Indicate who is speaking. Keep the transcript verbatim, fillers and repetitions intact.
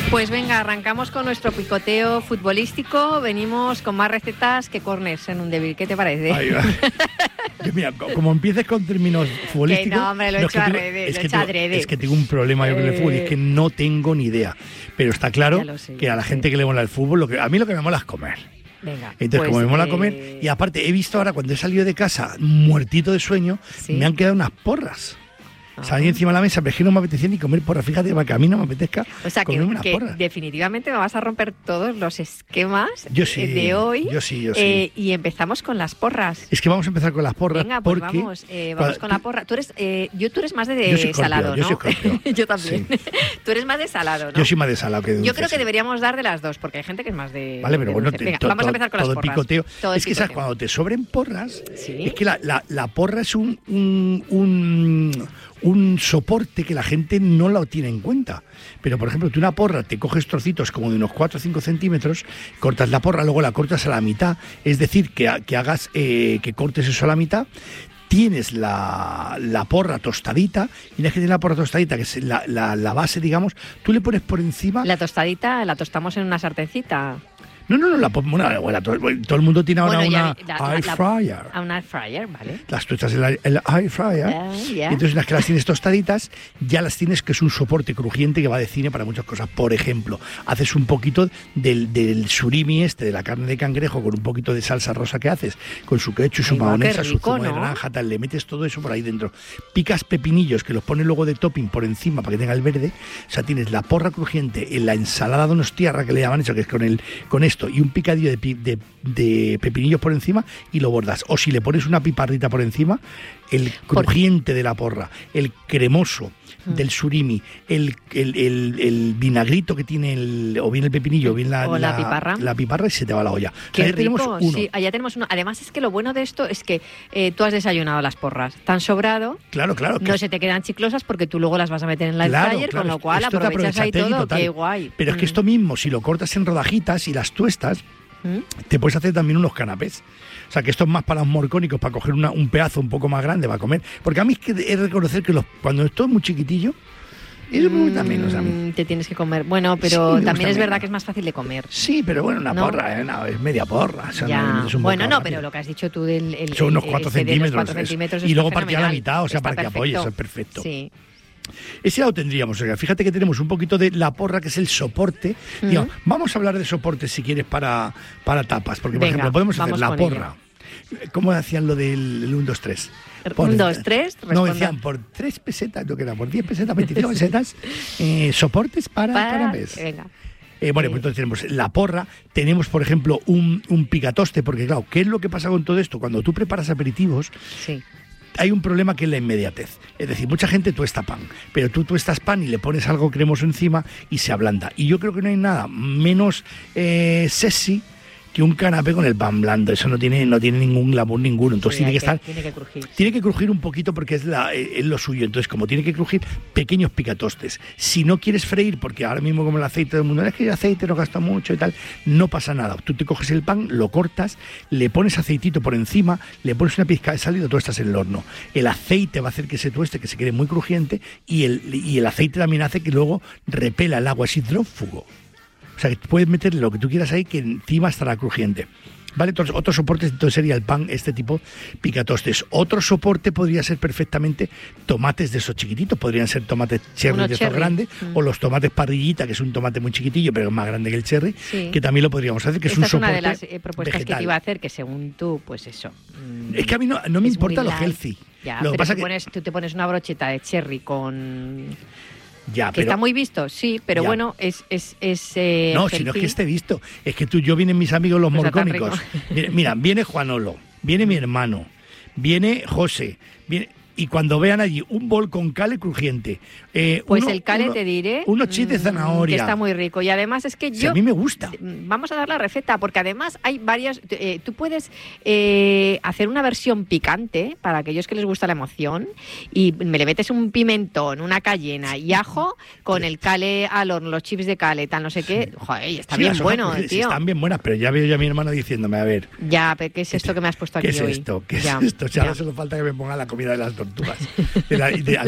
Speaker 1: Pues venga, arrancamos con nuestro picoteo futbolístico. Venimos con más recetas que corners en un débil. ¿Qué te parece?
Speaker 2: Ay, ay. Mira, como empieces con términos futbolísticos...
Speaker 1: Que no, hombre, lo he
Speaker 2: no,
Speaker 1: hecho
Speaker 2: es que
Speaker 1: adrede,
Speaker 2: tengo,
Speaker 1: lo
Speaker 2: es
Speaker 1: he
Speaker 2: que
Speaker 1: hecho
Speaker 2: tengo,
Speaker 1: adrede.
Speaker 2: Es que tengo un problema yo con el fútbol,
Speaker 1: Eh...
Speaker 2: es que no tengo ni idea. Pero está claro
Speaker 1: sé,
Speaker 2: que a la
Speaker 1: sé.
Speaker 2: gente que le mola el fútbol, lo que, a mí lo que me mola es comer.
Speaker 1: Venga,
Speaker 2: Entonces,
Speaker 1: pues,
Speaker 2: como me mola
Speaker 1: eh...
Speaker 2: comer, y aparte he visto ahora cuando he salido de casa muertito de sueño,
Speaker 1: ¿Sí?
Speaker 2: me han quedado unas porras.
Speaker 1: Ah.
Speaker 2: Salí encima de la mesa, pero es que no me apetecía ni comer porras. Fíjate, para que a mí no me apetezca
Speaker 1: O sea, que,
Speaker 2: comerme unas
Speaker 1: que
Speaker 2: porras.
Speaker 1: definitivamente me vas a romper todos los esquemas
Speaker 2: Yo sí,
Speaker 1: de hoy.
Speaker 2: yo sí, yo sí.
Speaker 1: Eh, y empezamos con las porras.
Speaker 2: Es que vamos a empezar con las porras.
Speaker 1: Venga, pues
Speaker 2: porque
Speaker 1: vamos, eh, vamos
Speaker 2: cuando-
Speaker 1: con la porra. Tú eres, eh, yo, tú eres más de, de
Speaker 2: Yo soy Scorpio,
Speaker 1: salado,
Speaker 2: yo
Speaker 1: ¿no?
Speaker 2: soy Scorpio.
Speaker 1: Yo también.
Speaker 2: Sí.
Speaker 1: Tú eres más de salado, ¿no?
Speaker 2: Yo soy más de salado que de dulce.
Speaker 1: Yo creo que
Speaker 2: sí.
Speaker 1: deberíamos dar de las dos, porque hay gente que es más de.
Speaker 2: Vale, pero
Speaker 1: de
Speaker 2: bueno,
Speaker 1: dulce.
Speaker 2: te-
Speaker 1: Venga,
Speaker 2: to-
Speaker 1: vamos a
Speaker 2: to-
Speaker 1: empezar con
Speaker 2: todo
Speaker 1: las porras.
Speaker 2: picoteo.
Speaker 1: Todo
Speaker 2: Es que sabes,
Speaker 1: picoteo.
Speaker 2: cuando te sobren porras,
Speaker 1: Sí.
Speaker 2: es que la, la, la porra es un, un, un, un soporte que la gente no lo tiene en cuenta. Pero, por ejemplo, tú una porra te coges trocitos como de unos cuatro o cinco centímetros, cortas la porra, luego la cortas a la mitad. Es decir, que, ha- que hagas, eh, que cortes eso a la mitad. Tienes la, la porra tostadita, y una vez que tienes la porra tostadita, que es la, la, la base, digamos, tú le pones por encima...
Speaker 1: La tostadita la tostamos en una sartencita.
Speaker 2: No, no, no, la, pon- bueno, bueno, todo, todo el mundo tiene ahora
Speaker 1: Bueno, ya
Speaker 2: una
Speaker 1: vi- la- la-
Speaker 2: air
Speaker 1: la-
Speaker 2: fryer.
Speaker 1: A una air fryer, ¿vale?
Speaker 2: Las tú estás en la, el air fryer,
Speaker 1: Ah, ya.
Speaker 2: y entonces una vez que las tienes tostaditas, ya las tienes, que es un soporte crujiente que va de cine para muchas cosas. Por ejemplo, haces un poquito del, del surimi este, de la carne de cangrejo, con un poquito de salsa rosa que haces, con su ketchup, su
Speaker 1: Ay, va,
Speaker 2: mayonesa,
Speaker 1: qué
Speaker 2: su
Speaker 1: rico,
Speaker 2: zumo de
Speaker 1: ¿no?
Speaker 2: naranja, tal, le metes todo eso por ahí dentro. Picas pepinillos, que los pones luego de topping por encima para que tenga el verde. O sea, tienes la porra crujiente, en la ensalada de unos tierra, que le llaman eso, que es con, el, con esto, y un picadillo de, pi- de, de pepinillos por encima, y lo bordas. O si le pones una piparrita por encima, el crujiente de la porra, el cremoso del surimi, el, el, el, el vinagrito que tiene, el, o bien el pepinillo, o bien la,
Speaker 1: O la piparra.
Speaker 2: la piparra, y se te va la olla. O
Speaker 1: Qué
Speaker 2: sea, ya tenemos
Speaker 1: rico,
Speaker 2: uno.
Speaker 1: sí, allá tenemos uno. Además es que lo bueno de esto es que eh, tú has desayunado las porras, tan sobrado,
Speaker 2: Claro, claro. que
Speaker 1: no se te quedan chiclosas porque tú luego las vas a meter en la air
Speaker 2: Claro,
Speaker 1: fryer,
Speaker 2: claro,
Speaker 1: con lo cual
Speaker 2: esto te
Speaker 1: aprovechas ahí
Speaker 2: aprovecha tele
Speaker 1: todo,
Speaker 2: total.
Speaker 1: qué guay.
Speaker 2: Pero es que
Speaker 1: Mm.
Speaker 2: esto mismo, si lo cortas en rodajitas y las tuestas,
Speaker 1: ¿Mm?
Speaker 2: te puedes hacer también unos canapés. O sea, que esto es más para los morcónicos, para coger una- un pedazo un poco más grande para comer. Porque a mí es que he de reconocer que los, cuando esto es muy chiquitillo, eso me gusta menos a mí.
Speaker 1: Mm, Te tienes que comer. Bueno,
Speaker 2: Sí,
Speaker 1: pero
Speaker 2: me
Speaker 1: también
Speaker 2: gusta
Speaker 1: es verdad
Speaker 2: menos.
Speaker 1: que es más fácil de comer.
Speaker 2: Sí, pero bueno, una
Speaker 1: ¿No?
Speaker 2: porra, ¿eh? No, es media porra. O sea,
Speaker 1: Ya.
Speaker 2: no es un
Speaker 1: Bueno,
Speaker 2: bocado
Speaker 1: no, pero
Speaker 2: rápido.
Speaker 1: lo que has dicho tú del el,
Speaker 2: Son unos
Speaker 1: el-
Speaker 2: cuatro
Speaker 1: ese de los
Speaker 2: centímetros.
Speaker 1: cuatro
Speaker 2: es-
Speaker 1: centímetros
Speaker 2: y
Speaker 1: está
Speaker 2: luego partida a la
Speaker 1: fenomenal.
Speaker 2: mitad, o sea,
Speaker 1: Está
Speaker 2: para que apoye, eso es perfecto.
Speaker 1: Sí.
Speaker 2: Ese ya lo tendríamos. O sea, fíjate que tenemos un poquito de la porra, que es el soporte.
Speaker 1: Ujú.
Speaker 2: Digamos, vamos a hablar de soportes si quieres para, para tapas. Porque, por
Speaker 1: Venga,
Speaker 2: ejemplo, podemos hacer
Speaker 1: vamos
Speaker 2: la
Speaker 1: con
Speaker 2: porra. ¿Cómo hacían lo del uno, dos, tres?
Speaker 1: Un, dos, tres,
Speaker 2: No,
Speaker 1: responda.
Speaker 2: decían por tres pesetas, lo que era, por diez pesetas, veinticinco pesetas, eh, soportes para,
Speaker 1: Para-
Speaker 2: canapés.
Speaker 1: Venga.
Speaker 2: Eh, bueno,
Speaker 1: Eh.
Speaker 2: pues entonces tenemos la porra, tenemos, por ejemplo, un, un picatoste, porque claro, ¿qué es lo que pasa con todo esto? Cuando tú preparas aperitivos,
Speaker 1: Sí.
Speaker 2: hay un problema que es la inmediatez. Es decir, mucha gente tuesta pan, pero tú tuestas pan y le pones algo cremoso encima y se ablanda. Y yo creo que no hay nada menos eh, sexy que un canapé con el pan blando. Eso no tiene, no tiene ningún glamour ninguno. Entonces
Speaker 1: Sí,
Speaker 2: tiene
Speaker 1: hay
Speaker 2: que estar...
Speaker 1: Tiene que crujir.
Speaker 2: Tiene que crujir un poquito porque es, la, eh, es lo suyo. Entonces, como tiene que crujir, pequeños picatostes. Si no quieres freír, porque ahora mismo como el aceite del mundo, es que el aceite no gasta mucho y tal, no pasa nada. Tú te coges el pan, lo cortas, le pones aceitito por encima, le pones una pizca de sal y lo tuestas en el horno. El aceite va a hacer que se tueste, que se quede muy crujiente, y el, y el aceite también hace que luego repela el agua, es hidrófugo. O sea, que puedes meterle lo que tú quieras ahí, que encima estará crujiente. ¿Vale? Entonces, otro soporte entonces sería el pan, este tipo picatostes. Otro soporte podría ser perfectamente tomates de esos chiquititos. Podrían ser tomates cherry
Speaker 1: Uno
Speaker 2: de estos
Speaker 1: cherry.
Speaker 2: grandes,
Speaker 1: Mm.
Speaker 2: o los tomates parrillita, que es un tomate muy chiquitillo, pero más grande que el cherry,
Speaker 1: Sí.
Speaker 2: que también lo podríamos hacer, que
Speaker 1: Esta
Speaker 2: es un
Speaker 1: es una
Speaker 2: soporte
Speaker 1: de las eh, propuestas
Speaker 2: vegetal.
Speaker 1: que te iba a hacer, que según tú, pues eso. mm,
Speaker 2: Es que a mí no, no me
Speaker 1: es
Speaker 2: importa
Speaker 1: muy
Speaker 2: lo
Speaker 1: light.
Speaker 2: healthy.
Speaker 1: Ya,
Speaker 2: lo que
Speaker 1: pero
Speaker 2: pasa
Speaker 1: tú,
Speaker 2: que...
Speaker 1: pones, tú te pones una brocheta de cherry con...
Speaker 2: Ya,
Speaker 1: Que
Speaker 2: pero...
Speaker 1: está muy visto, sí, pero
Speaker 2: Ya.
Speaker 1: bueno, es... es, es eh,
Speaker 2: No, si no es que
Speaker 1: healthy.
Speaker 2: esté visto. Es que tú, yo vienen mis amigos los
Speaker 1: Pues está tan
Speaker 2: morcónicos.
Speaker 1: rico.
Speaker 2: Mira, mira, viene Juanolo, viene mi hermano, viene José, viene... Y cuando vean allí un bol con cale crujiente. eh,
Speaker 1: Pues
Speaker 2: uno-
Speaker 1: el cale,
Speaker 2: uno-
Speaker 1: te diré...
Speaker 2: Unos chips de
Speaker 1: mm,
Speaker 2: zanahoria.
Speaker 1: Que está muy rico. Y además es que
Speaker 2: Si
Speaker 1: yo...
Speaker 2: a mí me gusta.
Speaker 1: Vamos a dar la receta, porque además hay varias... eh, tú puedes eh, hacer una versión picante para aquellos que les gusta la emoción y me le metes un pimentón, una cayena y ajo con el cale al horno, los chips de cale, tal, no sé qué. Joder, está
Speaker 2: Sí,
Speaker 1: bien
Speaker 2: las hojas
Speaker 1: bueno,
Speaker 2: crujientes, sí,
Speaker 1: tío.
Speaker 2: están bien buenas, pero ya veo yo a mi hermano diciéndome, a ver,
Speaker 1: Ya, pero ¿qué es esto que me has puesto aquí
Speaker 2: ¿qué es
Speaker 1: hoy?
Speaker 2: esto? ¿Qué
Speaker 1: Ya,
Speaker 2: es esto? Si ahora
Speaker 1: ya.
Speaker 2: solo falta que me ponga la comida de las tortugas. De la- de-